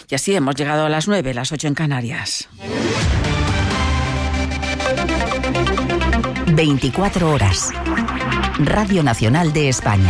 Y así hemos llegado a las 9, las 8 en Canarias. 24 horas. Radio Nacional de España.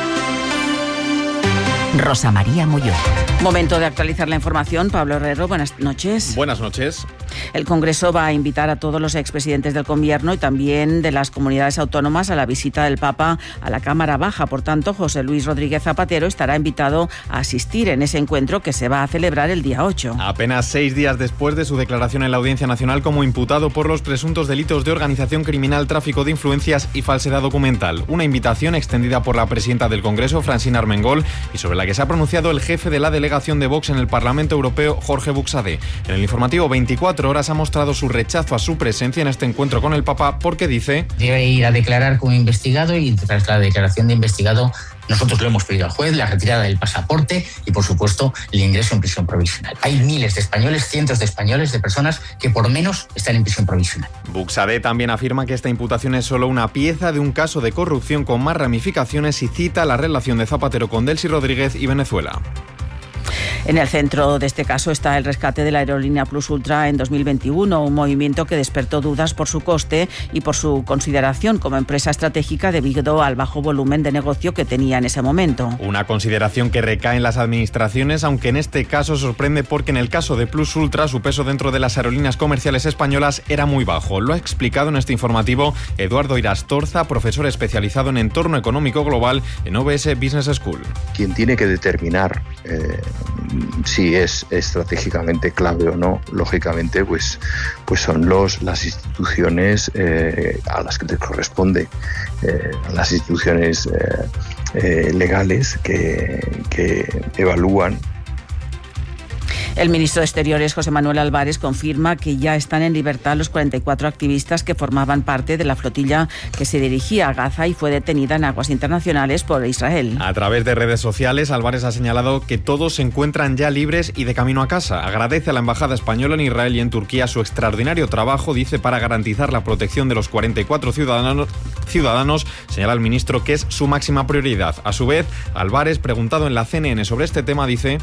Rosa María Molló. Momento de actualizar la información. Pablo Herrero, buenas noches. Buenas noches. El Congreso va a invitar a todos los expresidentes del Gobierno y también de las comunidades autónomas a la visita del Papa a la Cámara Baja. Por tanto, José Luis Rodríguez Zapatero estará invitado a asistir en ese encuentro que se va a celebrar el día 8. Apenas 6 días después de su declaración en la Audiencia Nacional como imputado por los presuntos delitos de organización criminal, tráfico de influencias y falsedad documental. Una invitación extendida por la presidenta del Congreso, Francina Armengol, y sobre la que se ha pronunciado el jefe de la delegación de Vox en el Parlamento Europeo, Jorge Buxadé. En el informativo 24 horas ha mostrado su rechazo a su presencia en este encuentro con el Papa porque dice: debe ir a declarar como investigado y tras la declaración de investigado nosotros le hemos pedido al juez la retirada del pasaporte y, por supuesto, el ingreso en prisión provisional. Hay miles de españoles, cientos de españoles, de personas que por menos están en prisión provisional. Buxadé también afirma que esta imputación es solo una pieza de un caso de corrupción con más ramificaciones y cita la relación de Zapatero con Delcy Rodríguez y Venezuela. En el centro de este caso está el rescate de la aerolínea Plus Ultra en 2021, un movimiento que despertó dudas por su coste y por su consideración como empresa estratégica debido al bajo volumen de negocio que tenía en ese momento. Una consideración que recae en las administraciones, aunque en este caso sorprende porque en el caso de Plus Ultra su peso dentro de las aerolíneas comerciales españolas era muy bajo. Lo ha explicado en este informativo Eduardo Irastorza, profesor especializado en entorno económico global en OBS Business School. Quien tiene que determinar si es estratégicamente clave o no, lógicamente, pues son las instituciones a las que te corresponde, las instituciones legales que evalúan. El ministro de Exteriores, José Manuel Álvarez, confirma que ya están en libertad los 44 activistas que formaban parte de la flotilla que se dirigía a Gaza y fue detenida en aguas internacionales por Israel. A través de redes sociales, Álvarez ha señalado que todos se encuentran ya libres y de camino a casa. Agradece a la Embajada Española en Israel y en Turquía su extraordinario trabajo, dice, para garantizar la protección de los 44 ciudadanos, señala el ministro que es su máxima prioridad. A su vez, Álvarez, preguntado en la CNN sobre este tema, dice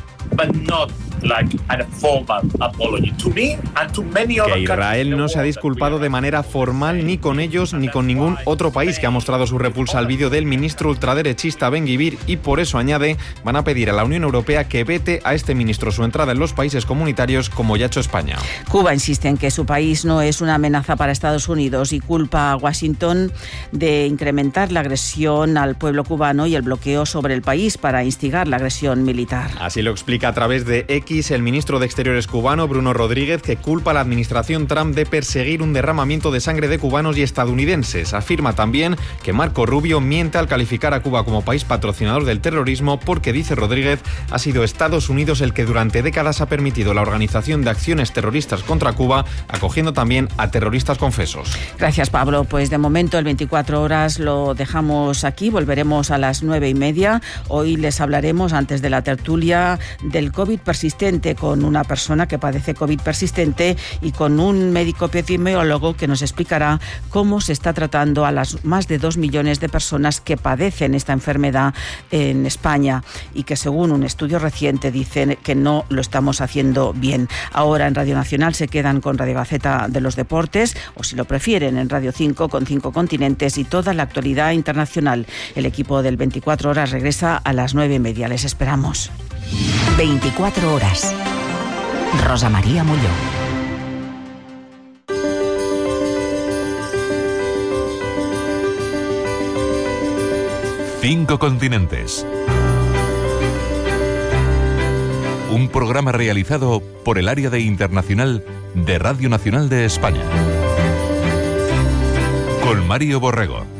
que Israel no se ha disculpado de manera formal ni con ellos ni con ningún otro país que ha mostrado su repulsa al vídeo del ministro ultraderechista Ben-Gvir y por eso, añade, van a pedir a la Unión Europea que vete a este ministro su entrada en los países comunitarios como ya ha hecho España. Cuba insiste en que su país no es una amenaza para Estados Unidos y culpa a Washington de incrementar la agresión al pueblo cubano y el bloqueo sobre el país para instigar la agresión militar. Así lo explica a través de X el ministro de Exteriores cubano, Bruno Rodríguez, que culpa a la administración Trump de perseguir un derramamiento de sangre de cubanos y estadounidenses. Afirma también que Marco Rubio miente al calificar a Cuba como país patrocinador del terrorismo porque, dice Rodríguez, ha sido Estados Unidos el que durante décadas ha permitido la organización de acciones terroristas contra Cuba, acogiendo también a terroristas confesos. Gracias, Pablo. Pues de momento el 24 horas lo dejamos aquí. Volveremos a las 9:30. Hoy les hablaremos, antes de la tertulia, del COVID persistente, con una persona que padece COVID persistente y con un médico epidemiólogo que nos explicará cómo se está tratando a las más de 2 millones de personas que padecen esta enfermedad en España y que, según un estudio reciente, dicen que no lo estamos haciendo bien. Ahora en Radio Nacional se quedan con Radio Gaceta de los Deportes, o si lo prefieren en Radio 5 con 5 continentes y toda la actualidad internacional. El equipo del 24 horas regresa a las 9:30. Les esperamos. 24 horas. Rosa María Molló. Cinco continentes. Un programa realizado por el Área de Internacional de Radio Nacional de España. Con Mario Borrego.